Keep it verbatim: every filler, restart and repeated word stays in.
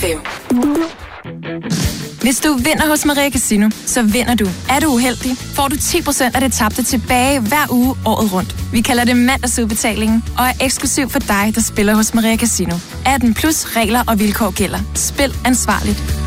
F M. Hvis du vinder hos Maria Casino, så vinder du. Er du uheldig, får du ti procent af det tabte tilbage hver uge året rundt. Vi kalder det mandagsudbetalingen og er eksklusiv for dig, der spiller hos Maria Casino. atten plus regler og vilkår gælder. Spil ansvarligt.